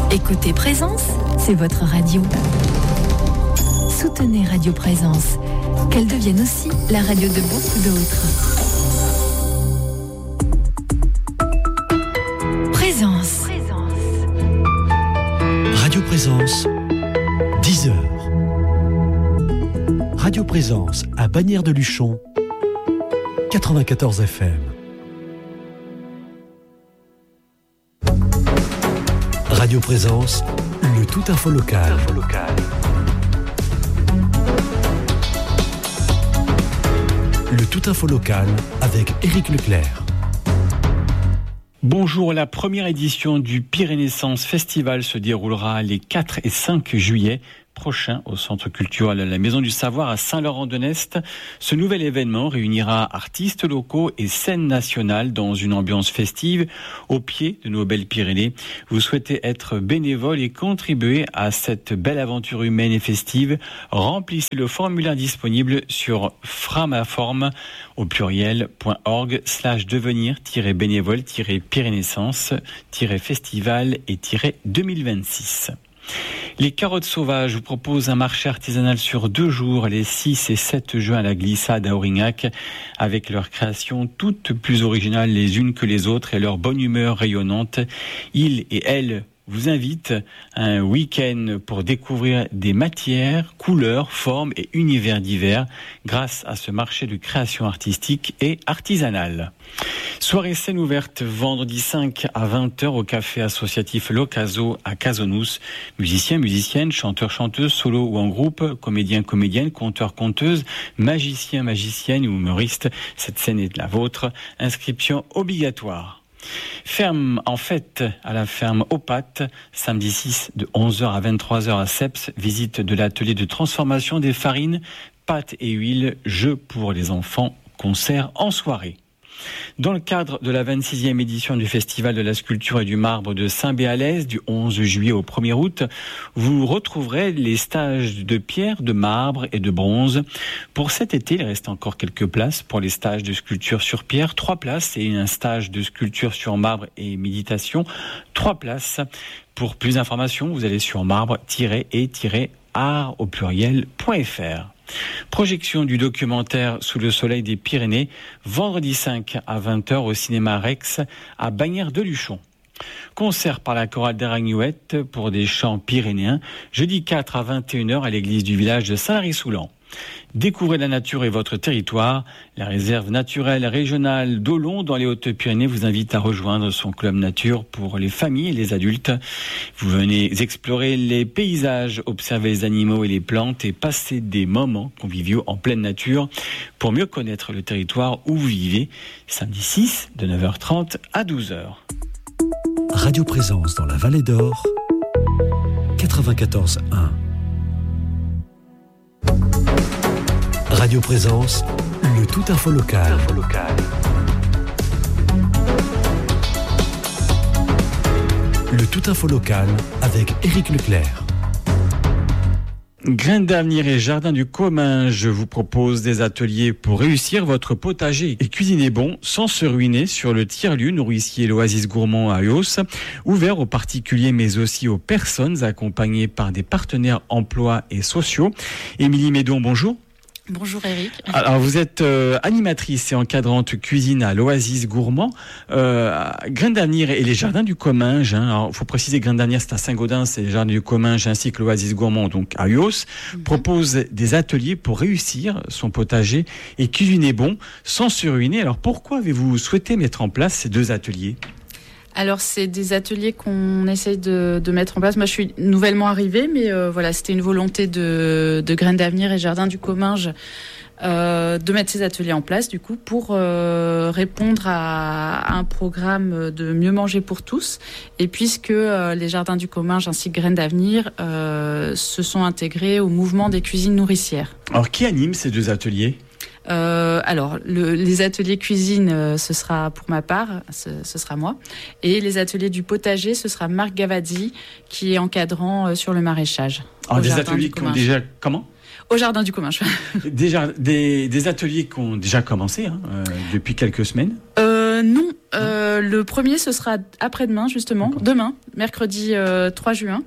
Écoutez Présence, c'est votre radio. Soutenez Radio Présence, qu'elle devienne aussi la radio de beaucoup d'autres. Présence. Radio Présence, 10h. Radio Présence à Bagnères de Luchon, 94 FM. Radio Présence, le tout info local. Le tout info local avec Éric Leclerc. Bonjour, la première édition du Pyrénéessence Festival se déroulera les 4 et 5 juillet prochains au Centre culturel La Maison du Savoir à Saint-Laurent-de-Nest. Ce nouvel événement réunira artistes locaux et scènes nationales dans une ambiance festive au pied de nos belles Pyrénées. Vous souhaitez être bénévole et contribuer à cette belle aventure humaine et festive? Remplissez le formulaire disponible sur framaform au pluriel.org/devenir-bénévole-pyrénéessence-festival et -2026. Les Carottes Sauvages vous proposent un marché artisanal sur 2 jours, les 6 et 7 juin à la Glissade à Aurignac, avec leurs créations toutes plus originales les unes que les autres et leur bonne humeur rayonnante. Ils et elles vous invitent à un week-end pour découvrir des matières, couleurs, formes et univers divers grâce à ce marché de création artistique et artisanale. Soirée scène ouverte vendredi 5 à 20h au café associatif L'Ocaso à Casonous. Musiciens, musiciennes, chanteurs, chanteuses, solo ou en groupe, comédiens, comédiennes, conteurs, conteuses, magiciens, magiciennes ou humoristes. Cette scène est la vôtre. Inscription obligatoire. Ferme en fête à la ferme Opat, samedi 6 de 11h à 23h à Seps. Visite de l'atelier de transformation des farines, pâtes et huiles, jeux pour les enfants, concert en soirée. Dans le cadre de la 26e édition du Festival de la sculpture et du marbre de Saint-Béalès, du 11 juillet au 1er août, vous retrouverez les stages de pierre, de marbre et de bronze. Pour cet été, il reste encore quelques places pour les stages de sculpture sur pierre, 3 places, et un stage de sculpture sur marbre et méditation, 3 places. Pour plus d'informations, vous allez sur marbre-et-art au pluriel.fr. Projection du documentaire Sous le soleil des Pyrénées, vendredi 5 à 20h au cinéma Rex à Bagnères de Luchon. Concert par la chorale d'Aragnouette pour des chants pyrénéens, jeudi 4 à 21h à l'église du village de Saint-Lary-Soulan. Découvrez la nature et votre territoire. La réserve naturelle régionale d'Olon dans les Hautes-Pyrénées vous invite à rejoindre son club nature pour les familles et les adultes. Vous venez explorer les paysages, observer les animaux et les plantes et passer des moments conviviaux en pleine nature pour mieux connaître le territoire où vous vivez. Samedi 6 de 9h30 à 12h. Radio Présence dans la Vallée d'Or, 94.1. Radio Présence, le tout info local. Le tout info local avec Éric Leclerc. Graines d'avenir et Jardin du Comminges, je vous propose des ateliers pour réussir votre potager et cuisiner bon sans se ruiner sur le tiers-lieu nourricier l'Oasis Gourmand à Eos, ouvert aux particuliers mais aussi aux personnes accompagnées par des partenaires emploi et sociaux. Émilie Médon, bonjour. Bonjour Eric. Alors vous êtes animatrice et encadrante cuisine à l'Oasis Gourmand. Graines d'avenir et les Jardins du Comminges. Alors faut préciser, Graines d'avenir c'est à Saint-Gaudens, c'est les Jardins du Comminges ainsi que l'Oasis Gourmand donc à Uos, propose des ateliers pour réussir son potager et cuisiner bon sans se ruiner. Alors pourquoi avez-vous souhaité mettre en place ces 2 ateliers ? Alors, c'est des ateliers qu'on essaye de mettre en place. Moi, je suis nouvellement arrivée, mais voilà, c'était une volonté de Graines d'avenir et Jardin du Comminges de mettre ces ateliers en place, du coup, pour répondre à un programme de mieux manger pour tous. Et puisque les Jardins du Comminges ainsi que Graines d'avenir se sont intégrés au mouvement des cuisines nourricières. Alors, qui anime ces 2 ateliers ? Alors, les ateliers cuisine, ce sera pour ma part, ce sera moi. Et les ateliers du potager, ce sera Marc Gavazzi, qui est encadrant sur le maraîchage. Alors, des ateliers qui ont déjà... Comment ? Au Jardin du Comminges. Déjà, des ateliers qui ont déjà commencé depuis quelques semaines ? Non, le premier ce sera après-demain justement, D'accord. demain, mercredi 3 juin.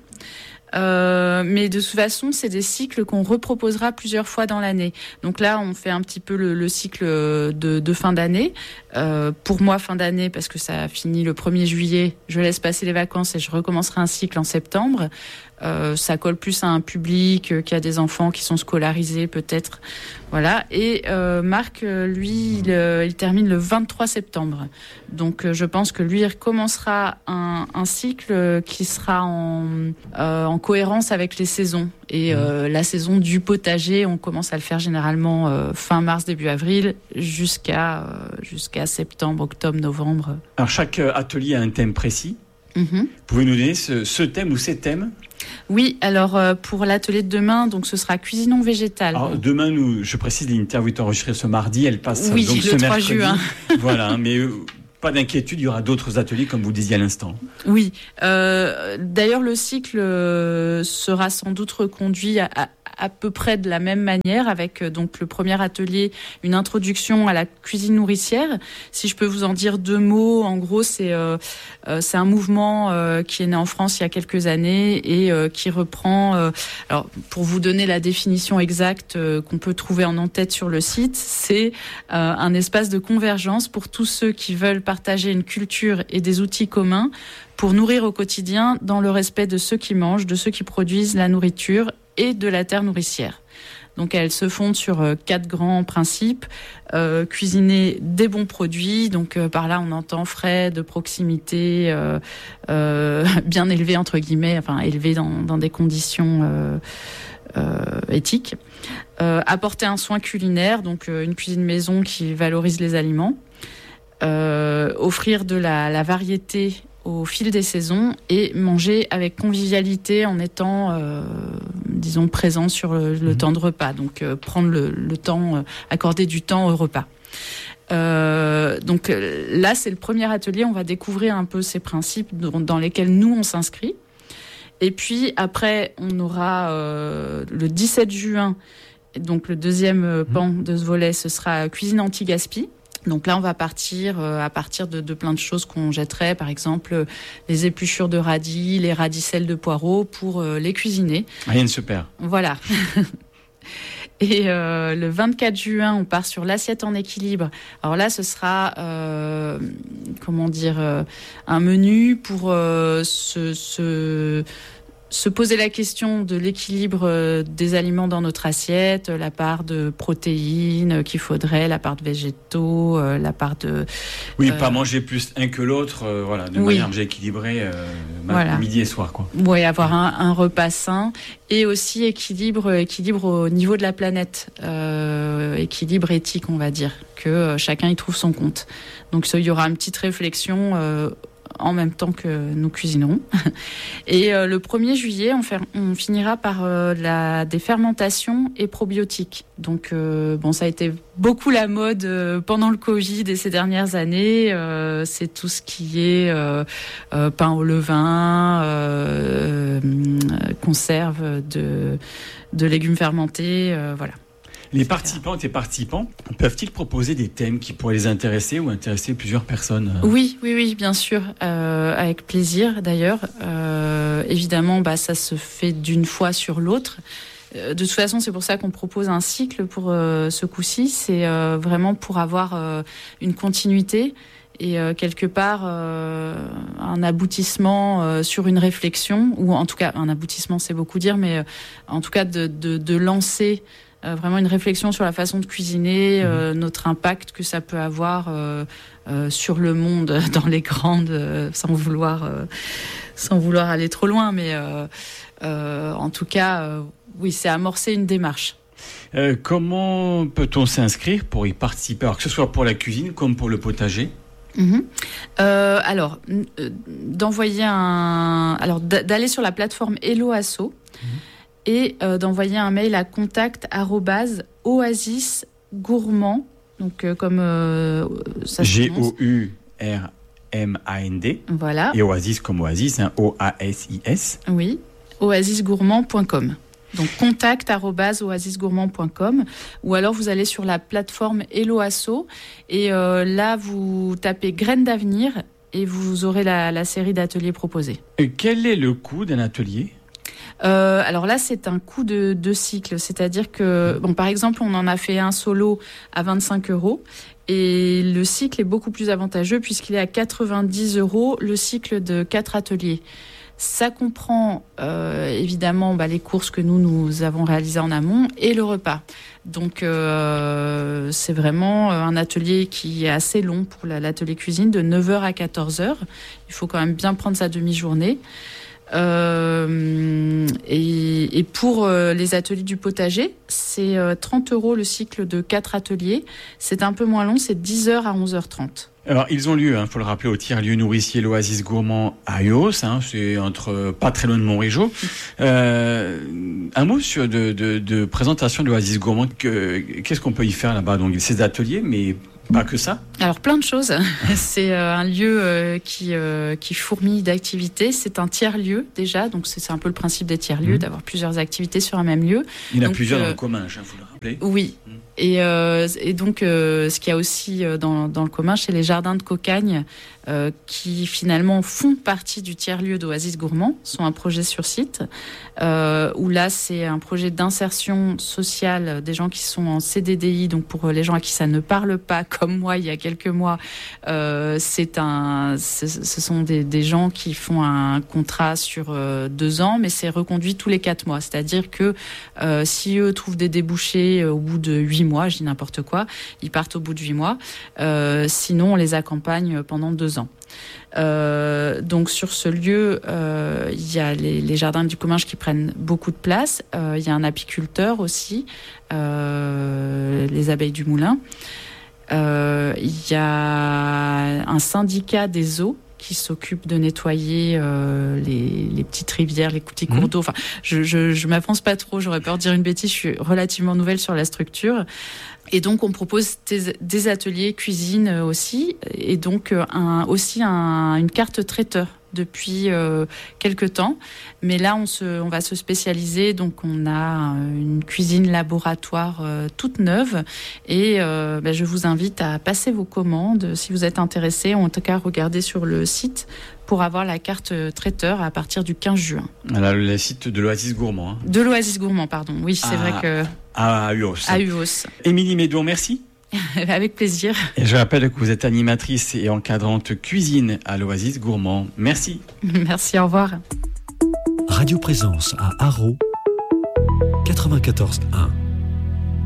Mais de toute façon, c'est des cycles qu'on reproposera plusieurs fois dans l'année. Donc là, on fait un petit peu le cycle de fin d'année. Pour moi, fin d'année, parce que ça finit le 1er juillet, je laisse passer les vacances et je recommencerai un cycle en septembre. Ça colle plus à un public qui a des enfants qui sont scolarisés peut-être. Voilà. Et Marc, lui, il termine le 23 septembre. Donc je pense que lui, il recommencera un cycle qui sera en cohérence avec les saisons. Et la saison du potager, on commence à le faire généralement fin mars, début avril, jusqu'à septembre, octobre, novembre. Alors chaque atelier a un thème précis. Pouvez-vous nous donner ce thème ou ces thèmes? Oui, alors pour l'atelier de demain, donc ce sera cuisinons végétal. Alors demain, je précise, l'interview est enregistrée ce mardi, elle passe oui, donc le ce 3 mercredi. juin. Voilà, mais pas d'inquiétude, il y aura d'autres ateliers comme vous disiez à l'instant. Oui, d'ailleurs le cycle sera sans doute reconduit à peu près de la même manière avec donc le premier atelier, une introduction à la cuisine nourricière. Si je peux vous en dire 2 mots, en gros c'est un mouvement qui est né en France il y a quelques années et qui reprend. Alors pour vous donner la définition exacte qu'on peut trouver en en-tête sur le site, c'est un espace de convergence pour tous ceux qui veulent partager une culture et des outils communs pour nourrir au quotidien dans le respect de ceux qui mangent, de ceux qui produisent la nourriture et de la terre nourricière. Donc elles se fondent sur 4 grands principes. Cuisiner des bons produits, donc par là on entend frais, de proximité, bien élevés entre guillemets, enfin élevés dans des conditions éthiques. Apporter un soin culinaire, donc une cuisine maison qui valorise les aliments. Offrir de la variété au fil des saisons et manger avec convivialité en étant, disons, présent sur le temps de repas. Donc, prendre le temps, accorder du temps au repas. Donc là, c'est le premier atelier. On va découvrir un peu ces principes dans lesquels nous, on s'inscrit. Et puis, après, on aura le 17 juin, donc le deuxième pan de ce volet, ce sera cuisine anti-gaspi. Donc là, on va partir à partir de plein de choses qu'on jetterait, par exemple les épluchures de radis, les radicelles de poireaux pour les cuisiner. Rien de se perd. Voilà. Et le 24 juin, on part sur l'assiette en équilibre. Alors là, ce sera un menu pour se poser la question de l'équilibre des aliments dans notre assiette, la part de protéines qu'il faudrait, la part de végétaux, la part de... Oui, pas manger plus un que l'autre, voilà, de manière équilibrée, voilà. Midi et soir, quoi. Oui, avoir un repas sain et aussi équilibre au niveau de la planète, équilibre éthique, on va dire, que chacun y trouve son compte. Donc il y aura une petite réflexion en même temps que nous cuisinerons. Et le 1er juillet, on finira par des fermentations et probiotiques. Donc, ça a été beaucoup la mode pendant le Covid et ces dernières années. C'est tout ce qui est pain au levain, conserve de légumes fermentés, voilà. Les participantes et participants peuvent-ils proposer des thèmes qui pourraient les intéresser ou intéresser plusieurs personnes? Oui, bien sûr, avec plaisir d'ailleurs. Évidemment, ça se fait d'une fois sur l'autre. De toute façon, c'est pour ça qu'on propose un cycle pour ce coup-ci. C'est vraiment pour avoir une continuité et quelque part un aboutissement sur une réflexion, ou en tout cas un aboutissement, c'est beaucoup dire, mais en tout cas de lancer vraiment une réflexion sur la façon de cuisiner, notre impact que ça peut avoir sur le monde dans les grandes, sans vouloir aller trop loin, mais en tout cas, oui, c'est amorcer une démarche. Comment peut-on s'inscrire pour y participer, alors que ce soit pour la cuisine comme pour le potager? Alors, d'aller sur la plateforme Hello Asso. Et d'envoyer un mail à contact@oasisgourmand, donc comme ça se prononce. Gourmand. Voilà. Et Oasis comme Oasis, Oasis. Oui, oasisgourmand.com. Donc contact@oasisgourmand.com, ou alors vous allez sur la plateforme Hello Asso et là vous tapez Graines d'avenir et vous aurez la série d'ateliers proposés. Et quel est le coût d'un atelier ? Alors là, c'est un coût de cycle, c'est-à-dire que, par exemple, on en a fait un solo à 25 € et le cycle est beaucoup plus avantageux puisqu'il est à 90 € le cycle de 4 ateliers. Ça comprend évidemment les courses que nous avons réalisées en amont et le repas. Donc c'est vraiment un atelier qui est assez long pour l'atelier cuisine, de 9h à 14h. Il faut quand même bien prendre sa demi-journée. Et pour les ateliers du potager, c'est 30 € le cycle de 4 ateliers. C'est un peu moins long, c'est 10h à 11h30. Alors, ils ont lieu, faut le rappeler, au tiers-lieu nourricier l'Oasis Gourmand à Uos, c'est pas très loin de Montrégeau. Un mot de présentation de l'Oasis Gourmand. Qu'est-ce qu'on peut y faire là-bas? Donc, ces ateliers, mais pas que ça. Alors plein de choses. C'est un lieu qui fourmille d'activités. C'est un tiers-lieu déjà, donc c'est un peu le principe des tiers-lieux, d'avoir plusieurs activités sur un même lieu. Il y en a plusieurs dans le Comminges, faut le rappeler. Oui. Et donc, ce qu'il y a aussi dans le Comminges, c'est les jardins de Cocagne qui finalement font partie du tiers-lieu d'Oasis Gourmand, sont un projet sur site, où là, c'est un projet d'insertion sociale des gens qui sont en CDDI, donc pour les gens à qui ça ne parle pas, comme moi il y a quelques mois, ce sont des gens qui font un contrat sur 2 ans, mais c'est reconduit tous les 4 mois. C'est-à-dire que si eux trouvent des débouchés au bout de 8 mois, je dis n'importe quoi, ils partent au bout de 8 mois. Sinon, on les accompagne pendant 2 ans. Donc sur ce lieu, il y a les jardins du Comminges qui prennent beaucoup de place. Il y a un apiculteur aussi, les abeilles du moulin. Il y a un syndicat des eaux qui s'occupe de nettoyer les petites rivières, les petits cours d'eau. Enfin, je m'avance pas trop, j'aurais peur de dire une bêtise, je suis relativement nouvelle sur la structure. Et donc, on propose des ateliers cuisine aussi, et donc aussi une carte traiteur depuis quelques temps. Mais là, on va se spécialiser. Donc, on a une cuisine laboratoire toute neuve. Et je vous invite à passer vos commandes si vous êtes intéressés. En tout cas, regardez sur le site pour avoir la carte traiteur à partir du 15 juin. Alors, le site de l'Oasis Gourmand. De l'Oasis Gourmand, pardon. Oui, c'est vrai que... À Uos. À Uos. Émilie Médon, merci. Avec plaisir. Et je rappelle que vous êtes animatrice et encadrante cuisine à l'Oasis Gourmand. Merci. Merci, au revoir. Radio Présence à Haro, 94.1.